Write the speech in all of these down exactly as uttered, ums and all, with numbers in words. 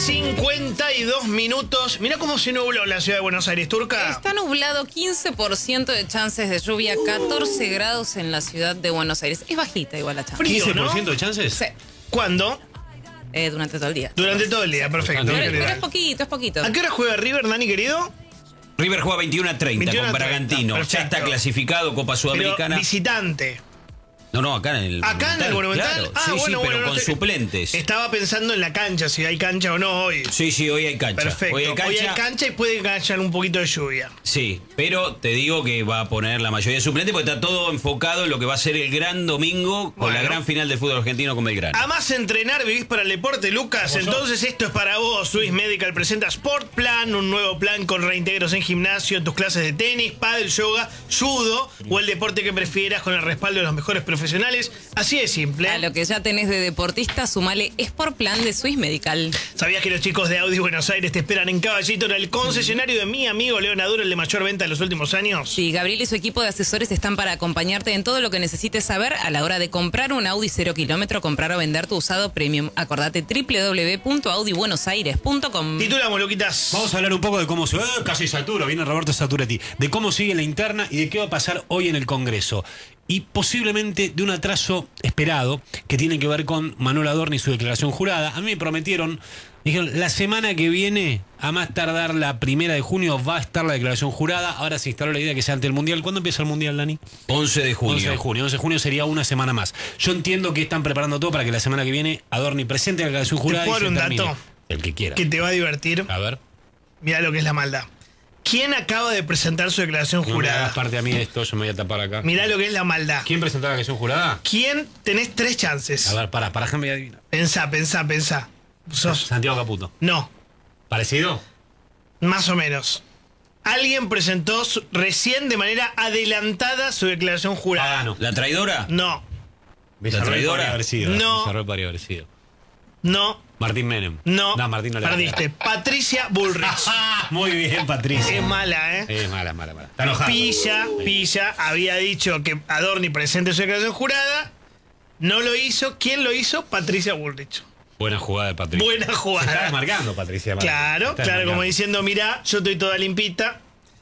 cincuenta y dos minutos. Mirá cómo se nubló la ciudad de Buenos Aires, Turca. Está nublado, quince por ciento de chances de lluvia, catorce grados en la ciudad de Buenos Aires. Es bajita igual la chance. Frío, ¿quince por ciento ¿no? de chances? Sí, ¿Cuándo? eh, durante todo el día. Durante todo el día, perfecto. Pero, en pero es general. poquito, es poquito. ¿A qué hora juega River, Dani, querido? River juega veintiuno a treinta veintiuno a con treinta, Bragantino. Ya perfecto. está clasificado Copa Pero Sudamericana. visitante. No, no, acá en el Acá en el Monumental. Claro. Ah, sí, bueno, sí, bueno, pero no con te- suplentes. Estaba pensando en la cancha, si hay cancha o no hoy. Sí, sí, hoy hay cancha. Perfecto. Hoy hay cancha. y puede caer un poquito de lluvia. Sí, pero te digo que va a poner la mayoría de suplentes porque está todo enfocado en lo que va a ser el gran domingo con Bueno. la gran final del fútbol argentino con Belgrano. Amás entrenar, vivís para el deporte, Lucas. Entonces esto es para vos. Swiss Medical presenta Sport Plan, un nuevo plan con reintegros en gimnasio, tus clases de tenis, pádel, yoga, judo o el deporte que prefieras con el respaldo de los mejores profesionales. Así de simple. A lo que ya tenés de deportista, sumale Sport Plan de Swiss Medical. ¿Sabías que los chicos de Audi Buenos Aires te esperan en Caballito, en el concesionario de mi amigo Leonaduro, el de mayor venta de los últimos años? Sí, Gabriel y su equipo de asesores están para acompañarte en todo lo que necesites saber a la hora de comprar un Audi cero kilómetro, comprar o vender tu usado premium. Acordate doble u doble u doble u punto audi buenos aires punto com. Titulamos, Luquitas. Vamos a hablar un poco de cómo se... Eh, casi Saturo, viene Roberto Saturetti. De cómo sigue la interna y de qué va a pasar hoy en el Congreso. Y posiblemente de un atraso esperado que tiene que ver con Manuel Adorni y su declaración jurada. A mí me prometieron, dijeron, la semana que viene, a más tardar la primera de junio, va a estar la declaración jurada. Ahora se instaló la idea que sea ante el Mundial. ¿Cuándo empieza el Mundial, Dani? once de junio. once de junio. once de junio sería una semana más. Yo entiendo que están preparando todo para que la semana que viene Adorni presente la declaración jurada puedo y se dar un termine. dato? El que quiera. Que te va a divertir. A ver. Mirá lo que es la maldad. ¿Quién acaba de presentar su declaración No me jurada? hagas parte a mí de esto, yo me voy a tapar acá. Mirá lo que es la maldad. ¿Quién presentó la declaración jurada? ¿Quién? Tenés tres chances. A ver, para, para, déjame adivinar. Pensá, pensá, pensá. Sos... Santiago Caputo. No, ¿Parecido? más o menos. Alguien presentó su- recién de manera adelantada su declaración jurada. Ah, no. ¿La traidora? No, Villarroel traidora? podría haber sido. No. Villarroel podría haber sido. no, Martín Menem. no. No, Martín no le va a Perdiste. Patricia Bullrich. Muy bien, Patricia. Es mala, ¿eh? Es mala, mala, mala. Está enojada. Pilla, Pilla había dicho que Adorni presente su declaración jurada. No lo hizo. ¿Quién lo hizo? Patricia Bullrich. Buena jugada de Patricia. Buena Se está jugada. desmarcando, Patricia. Martín. Claro, Se está claro, como desmarcando. diciendo, mirá, yo estoy toda limpita.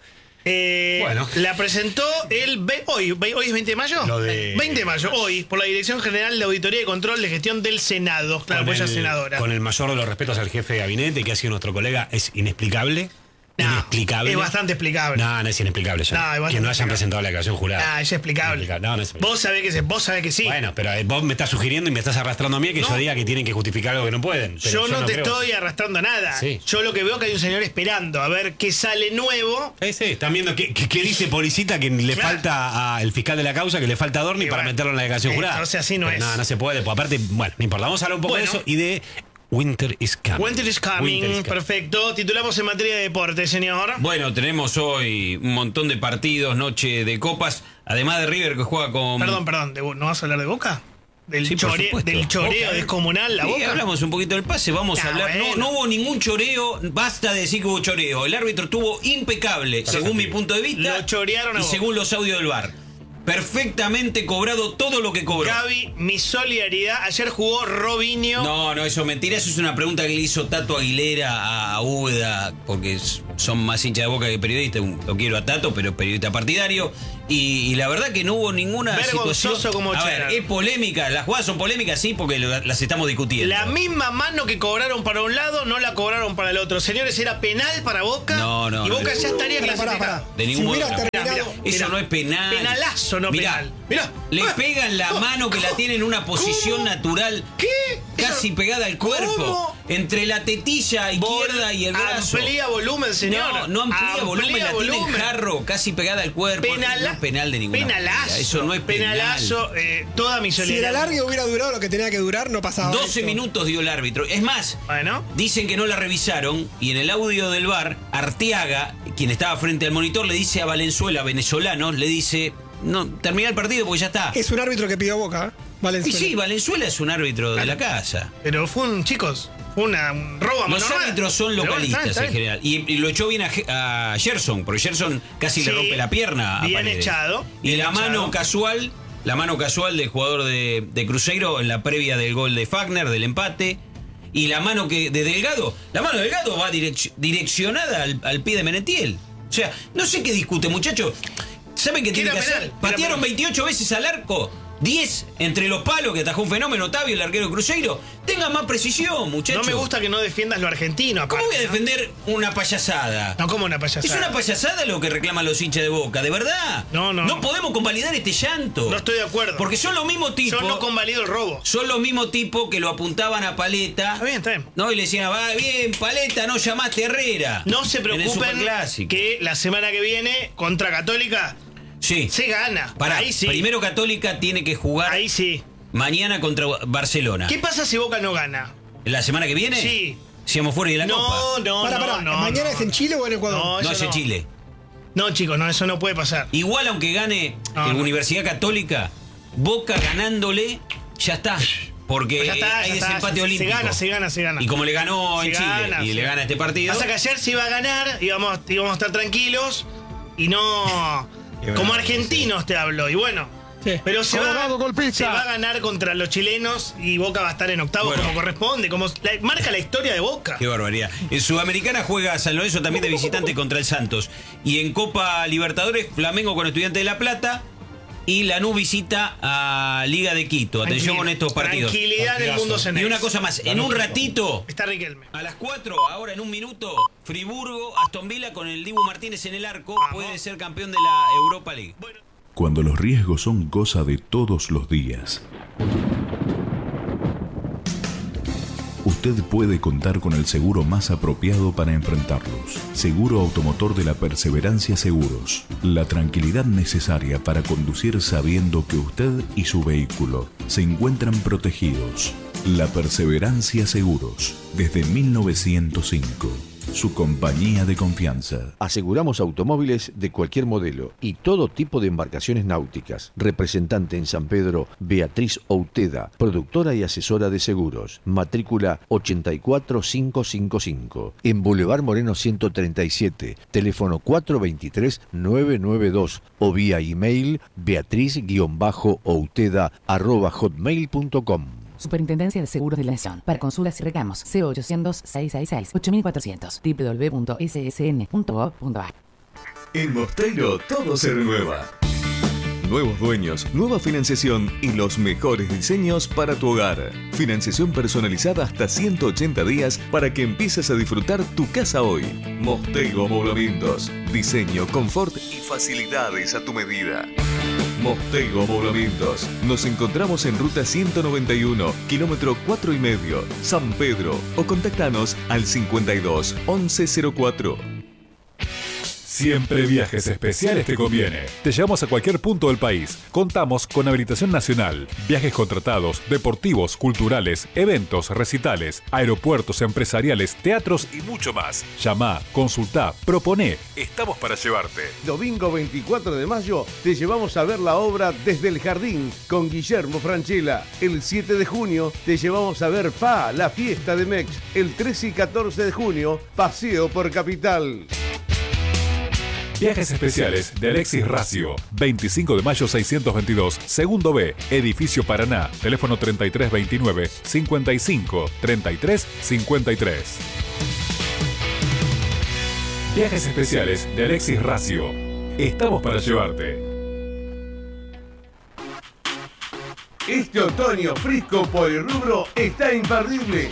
Eh, Bueno. La presentó el ve- hoy, ve- hoy es veinte de mayo. Lo de- veinte de mayo, hoy, por la Dirección General de Auditoría y Control de Gestión del Senado. Claro, Con pues ella el- es senadora. Con el mayor de los respetos al jefe de gabinete, que ha sido nuestro colega, es inexplicable. No, inexplicable. es bastante explicable. No, no es inexplicable ya. No, es bastante que no hayan explicable. presentado la declaración jurada. Ah, es explicable. Inexplicable. No, no es explicable. Vos sabés que, se- vos sabés que sí. Bueno, pero eh, vos me estás sugiriendo y me estás arrastrando a mí a que No. yo diga que tienen que justificar algo que no pueden. Pero yo no te creo. estoy arrastrando a nada. Sí. Yo lo que veo que hay un señor esperando a ver qué sale nuevo. Sí, sí, están viendo que, que- que dice Policita que le Claro. falta al fiscal de la causa, que le falta a Dorni Y para bueno, meterlo en la declaración eh, jurada. entonces así no Pero es. No, no se puede. Pues aparte, bueno, no importa. Vamos a hablar un poco Bueno. de eso y de Winter is Coming. Winter is coming. Winter is coming. Perfecto. Titulamos en materia de deporte, señor. Bueno, tenemos hoy un montón de partidos, noche de copas, además de River que juega con... Perdón, perdón, ¿de- ¿no vas a hablar de Boca? Del, Sí, por chore- supuesto. del choreo Boca. descomunal, la Sí, Boca. hablamos un poquito del pase, vamos Ah, a hablar. bueno. No, no hubo ningún choreo, basta de decir que hubo choreo. El árbitro estuvo impecable, según mi punto de vista. Lo chorearon a y Boca. según los audios del V A R. Perfectamente cobrado todo lo que cobró. Gaby, mi solidaridad. Ayer jugó Robinho. No, no, eso es mentira. Eso es una pregunta que le hizo Tato Aguilera a Uda, porque s- son más hinchas de Boca que periodistas. Un- Lo quiero a Tato, pero es periodista partidario. Y, y la verdad que no hubo ninguna Vergonzoso situación. como a ver, Gerard. es polémica. Las jugadas son polémicas, sí, porque lo- las estamos discutiendo. La misma mano que cobraron para un lado, no la cobraron para el otro. Señores, era penal para Boca. No, no, Y no. Boca ya estaría Pará, pará, clasificado. pará. De ningún Si modo. hubiera terminado- Mirá, Eso mirá. no es penal. Penalazo, no Mirá, penal. Mirá. Le Ah, pegan la ah, mano que la ¿cómo? tiene en una posición ¿Cómo? natural. ¿Qué? Casi Eso- pegada al cuerpo. ¿Cómo? Entre la tetilla izquierda y el brazo. Amplía volumen, señor. No, no amplía, volumen, la tiene en jarro, casi pegada al cuerpo. Penala- no es penal de ninguna Penalazo. manera. Eso no es penal. Penalazo, eh, toda mi Si el solidaridad. alargue hubiera durado lo que tenía que durar, no pasaba doce esto. minutos dio el árbitro. Es más, Bueno. dicen que no la revisaron y en el audio del V A R, Arteaga, quien estaba frente al monitor, le dice a Valenzuela, venezolano, le dice, no, termina el partido porque ya está. Es un árbitro que pidió Boca, ¿eh? Y Valenzuela. sí, Valenzuela es un árbitro de la casa. Pero fue un, chicos, fue una, un robo a mano Los armada. árbitros son Pero bueno, localistas está bien, en general. Y, y lo echó bien a, Ge- a Gerson, porque Gerson casi Sí, le rompe la pierna a bien Paredes. echado, Y bien la echado. mano casual, la mano casual del jugador de, de Cruzeiro en la previa del gol de Fagner, del empate. Y la mano que de Delgado, la mano de Delgado va direc- direccionada al, al pie de Menetiel. O sea, no sé qué discute, muchachos. ¿Saben qué tiene que penal, hacer? Patearon veintiocho veces al arco. diez entre los palos que atajó un fenómeno Otavio, el arquero Cruzeiro. Tengan más precisión, muchachos. No me gusta que no defiendas lo argentino. Aparte, ¿Cómo voy a ¿no? defender una payasada? No, como una payasada. Es una payasada lo que reclaman los hinchas de Boca, ¿de verdad? No, no. No podemos convalidar este llanto. No estoy de acuerdo. Porque son los mismos tipos. Yo no convalido el robo. Son los mismos tipos que lo apuntaban a Paleta. Está bien, está bien. No, y le decían, va bien, Paleta, no llamaste a Herrera. No se En el preocupen Superclásico. que la semana que viene contra Católica Sí. se gana. Pará, Ahí sí. primero Católica tiene que jugar Ahí sí. mañana contra Barcelona. ¿Qué pasa si Boca no gana? ¿La semana que viene? Sí. Seamos fuera de la No, Copa. no, Pará, no, pará, no, ¿mañana no. es en Chile o en Ecuador? No, No, eso es en no. Chile. No, chicos, no, eso no puede pasar. Igual aunque gane No, la no. Universidad Católica, Boca ganándole, ya está. Porque Pues ya está, hay ya está, desempate se- olímpico. Se gana, se gana, se gana. Y como le ganó Se en Chile gana, y sí. le gana este partido. Pasa que ayer se iba a ganar, íbamos, íbamos a estar tranquilos y no. Como argentinos te hablo, y bueno. Sí. Pero se va, Colorado golpista. se va a ganar contra los chilenos y Boca va a estar en octavos Bueno. como corresponde, como la- marca la historia de Boca. Qué barbaridad. En Sudamericana juega San Lorenzo también de visitante contra el Santos. Y en Copa Libertadores, Flamengo con Estudiantes de La Plata. Y Lanús visita a Liga de Quito. Atención Tranquilo. con estos partidos. Tranquilidad en el mundo Y cenex. una cosa más, en un ratito, Está Riquelme. a las cuatro, ahora en un minuto, Friburgo, Aston Villa con el Dibu Martínez en el arco, Vamos. puede ser campeón de la Europa League. Bueno. Cuando los riesgos son cosa de todos los días. Usted puede contar con el seguro más apropiado para enfrentarlos. Seguro Automotor de la Perseverancia Seguros. La tranquilidad necesaria para conducir sabiendo que usted y su vehículo se encuentran protegidos. La Perseverancia Seguros, desde mil novecientos cinco. Su compañía de confianza. Aseguramos automóviles de cualquier modelo y todo tipo de embarcaciones náuticas. Representante en San Pedro, Beatriz Outeda, productora y asesora de seguros. Matrícula ochenta y cuatro mil quinientos cincuenta y cinco. En Boulevard Moreno ciento treinta y siete. Teléfono cuatro dos tres, nueve nueve dos o vía email beatriz-outeda arroba hotmail punto com. Superintendencia de Seguros de la Nación. Para consultas y reclamos, cero ochocientos, seiscientos sesenta y seis, ocho mil cuatrocientos, doble u doble u doble u punto s s n punto gov punto a r. En Mosteiro todo se renueva. Nuevos dueños, nueva financiación y los mejores diseños para tu hogar. Financiación personalizada hasta ciento ochenta días para que empieces a disfrutar tu casa hoy. Mosteiro Amoblamientos. Diseño, confort y facilidades a tu medida. Mosteiro Amoblamientos. Nos encontramos en ruta ciento noventa y uno, kilómetro cuatro y medio, San Pedro. O contactanos al cincuenta y dos, once cero cuatro. Siempre Viajes Especiales te conviene. Te llevamos a cualquier punto del país. Contamos con habilitación nacional, viajes contratados, deportivos, culturales, eventos, recitales, aeropuertos empresariales, teatros y mucho más. Llama, consultá, proponé. Estamos para llevarte. Domingo veinticuatro de mayo te llevamos a ver la obra Desde el Jardín con Guillermo Francella. El siete de junio te llevamos a ver P A, la fiesta de Mex. El trece y catorce de junio, Paseo por Capital. Viajes Especiales de Alexis Racio. veinticinco de mayo seiscientos veintidós, segundo B, Edificio Paraná. Teléfono treinta y tres veintinueve, cincuenta y cinco, treinta y tres cincuenta y tres. Viajes Especiales de Alexis Racio. Estamos para llevarte. Este otoño Frisco Polirrubro está imperdible.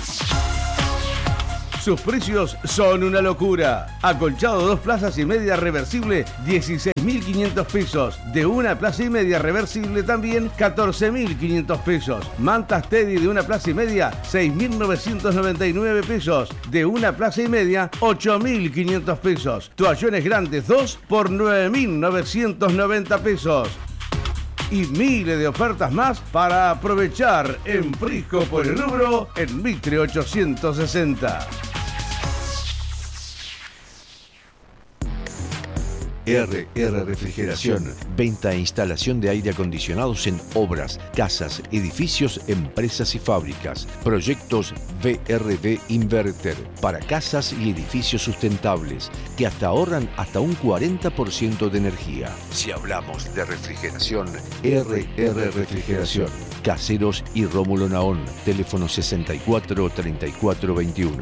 Sus precios son una locura. Acolchado dos plazas y media reversible, dieciséis mil quinientos pesos. De una plaza y media reversible también, catorce mil quinientos pesos. Mantas Teddy de una plaza y media, seis mil novecientos noventa y nueve pesos. De una plaza y media, ocho mil quinientos pesos. Toallones grandes dos por nueve mil novecientos noventa pesos. Y miles de ofertas más para aprovechar en Frisco Polirrubro en Mitre ochocientos sesenta. R R Refrigeración. Venta e instalación de aire acondicionados en obras, casas, edificios, empresas y fábricas. Proyectos V R V Inverter para casas y edificios sustentables que hasta ahorran hasta un cuarenta por ciento de energía. Si hablamos de refrigeración, R R Refrigeración. Caseros y Rómulo Naón. Teléfono sesenta y cuatro treinta y cuatro veintiuno.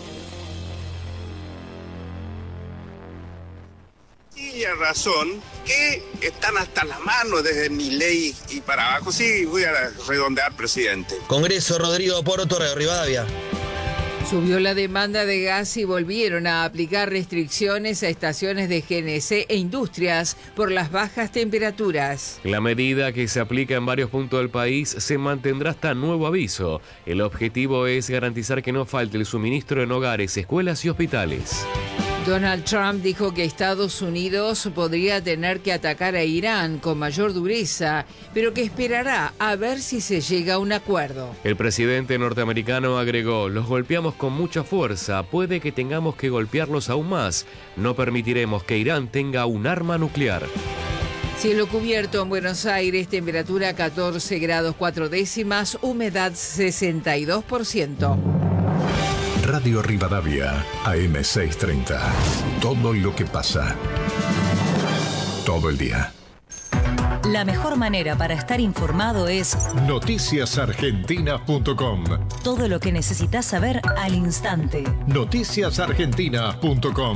Tiene razón que están hasta las manos desde Milei y para abajo. Sí, voy a redondear, presidente. Congreso, Rodrigo Poroto, Radio Rivadavia. Subió la demanda de gas y volvieron a aplicar restricciones a estaciones de G N C e industrias por las bajas temperaturas. La medida, que se aplica en varios puntos del país, se mantendrá hasta nuevo aviso. El objetivo es garantizar que no falte el suministro en hogares, escuelas y hospitales. Donald Trump dijo que Estados Unidos podría tener que atacar a Irán con mayor dureza, pero que esperará a ver si se llega a un acuerdo. El presidente norteamericano agregó: los golpeamos con mucha fuerza, puede que tengamos que golpearlos aún más. No permitiremos que Irán tenga un arma nuclear. Cielo cubierto en Buenos Aires, temperatura catorce grados cuatro décimas, humedad sesenta y dos por ciento. Radio Rivadavia, A M seiscientos treinta. Todo lo que pasa. Todo el día. La mejor manera para estar informado es noticias argentinas punto com. Todo lo que necesitas saber al instante. noticias argentinas punto com.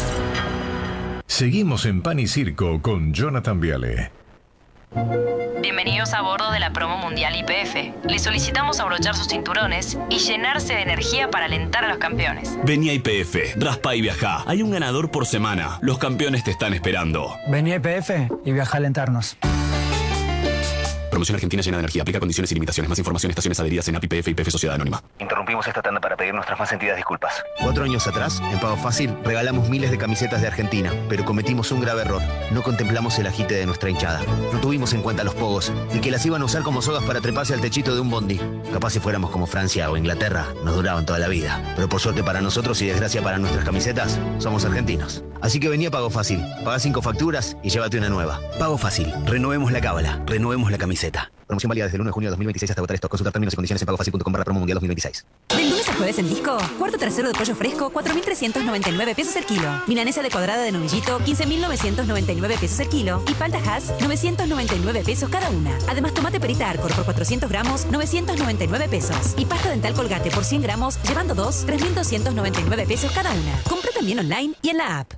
Seguimos en Pan y Circo con Jonathan Viale. Bienvenidos a bordo de la promo mundial Y P F. Les solicitamos abrochar sus cinturones y llenarse de energía para alentar a los campeones. Vení a Y P F, raspa y viajá. Hay un ganador por semana. Los campeones te están esperando. Vení a Y P F y viaja a alentarnos. Promoción argentina llena de energía. Aplica condiciones y limitaciones. Más información, estaciones adheridas en A P I P F y Y P F Sociedad Anónima. Interrumpimos esta tanda para pedir nuestras más sentidas disculpas. Cuatro años atrás, en Pago Fácil, regalamos miles de camisetas de Argentina, pero cometimos un grave error. No contemplamos el agite de nuestra hinchada. No tuvimos en cuenta los pogos y que las iban a usar como sogas para treparse al techito de un bondi. Capaz si fuéramos como Francia o Inglaterra, nos duraban toda la vida. Pero por suerte para nosotros y desgracia para nuestras camisetas, somos argentinos. Así que vení a Pago Fácil. Paga cinco facturas y llévate una nueva. Pago Fácil. Renovemos la cábala. Renovemos la camiseta. Promoción válida desde el uno de junio de dos mil veintiséis hasta agotar esto. Consultar términos y condiciones en pagofacil punto com barra promo mundial dos mil veintiséis. Del lunes a jueves en Disco, cuarto trasero de pollo fresco, cuatro mil trescientos noventa y nueve pesos el kilo. Milanesa de cuadrada de novillito, quince mil novecientos noventa y nueve pesos el kilo. Y palta Hass, novecientos noventa y nueve pesos cada una. Además, tomate perita Arcor por cuatrocientos gramos, novecientos noventa y nueve pesos. Y pasta dental Colgate por cien gramos, llevando dos, tres mil doscientos noventa y nueve pesos cada una. Compra también online y en la app.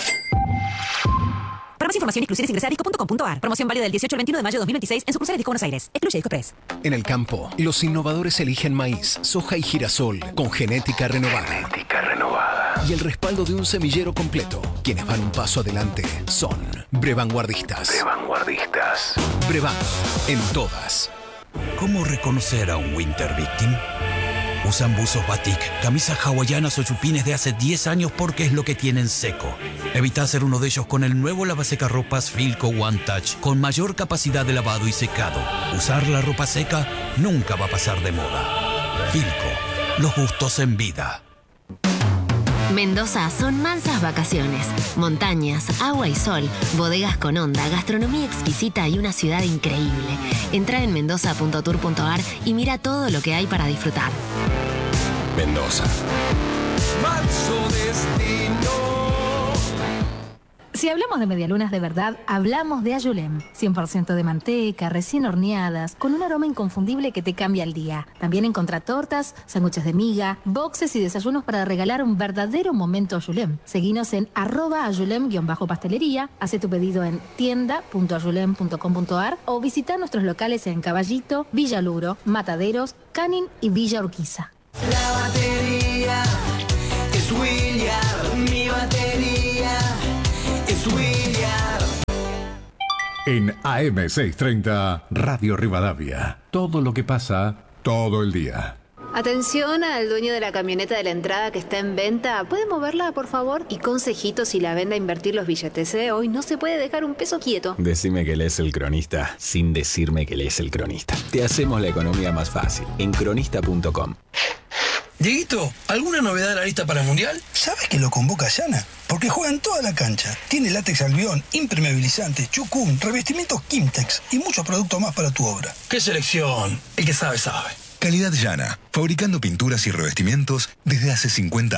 Para más información y exclusiones ingresa a disco punto com punto a r. Promoción válida del dieciocho al veintiuno de mayo de dos mil veintiséis en sucursales Disco Buenos Aires. Excluye Disco Press. En el campo, los innovadores eligen maíz, soja y girasol con genética renovada. Genética renovada. Y el respaldo de un semillero completo. Quienes van un paso adelante son Brevanguardistas. Brevanguardistas. Brevan, en todas. ¿Cómo reconocer a un Winter Victim? Usan buzos batik, camisas hawaianas o chupines de hace diez años porque es lo que tienen seco. Evita hacer uno de ellos con el nuevo lavasecarropas Filco One Touch con mayor capacidad de lavado y secado. Usar la ropa seca nunca va a pasar de moda. Filco, los gustos en vida. Mendoza son mansas vacaciones, montañas, agua y sol, bodegas con onda, gastronomía exquisita y una ciudad increíble. Entra en mendoza punto tour punto a r y mira todo lo que hay para disfrutar. Mendoza. Manso destino. Si hablamos de medialunas de verdad, hablamos de Ayulem. cien por ciento de manteca, recién horneadas, con un aroma inconfundible que te cambia el día. También encontrá tortas, sándwiches de miga, boxes y desayunos para regalar un verdadero momento Ayulem. Seguinos en arroba ayulem-pastelería, hace tu pedido en tienda punto ayulem punto com punto a r o visita nuestros locales en Caballito, Villa Luro, Mataderos, Canin y Villa Urquiza. La batería es William, mi batería es William. En A M seiscientos treinta, Radio Rivadavia. Todo lo que pasa, todo el día. Atención al dueño de la camioneta de la entrada que está en venta. ¿Puede moverla, por favor? Y consejito si la vende a invertir los billetes, ¿eh? Hoy no se puede dejar un peso quieto. Decime que lees El Cronista sin decirme que lees El Cronista. Te hacemos la economía más fácil en cronista punto com. Dieguito, ¿alguna novedad de la lista para el Mundial? ¿Sabes que lo convoca Yana? Porque juega en toda la cancha. Tiene látex albión, impermeabilizantes, chucún, revestimientos Kimtex y muchos productos más para tu obra. ¡Qué selección! El que sabe, sabe. Calidad Yana, fabricando pinturas y revestimientos desde hace cincuenta